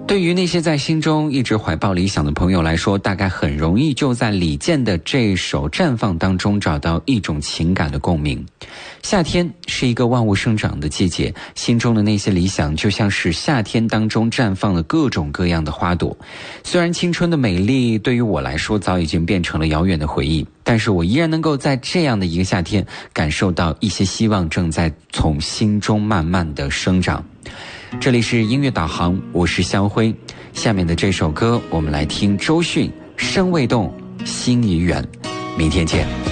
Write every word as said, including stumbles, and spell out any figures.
对于那些在心中一直怀抱理想的朋友来说，大概很容易就在李健的这首《绽放》当中找到一种情感的共鸣。夏天是一个万物生长的季节，心中的那些理想就像是夏天当中绽放了各种各样的花朵。虽然青春的美丽对于我来说早已经变成了遥远的回忆，但是我依然能够在这样的一个夏天感受到一些希望正在从心中慢慢的生长。这里是音乐导航，我是肖辉。下面的这首歌我们来听周迅《身未动，心已远》。明天见。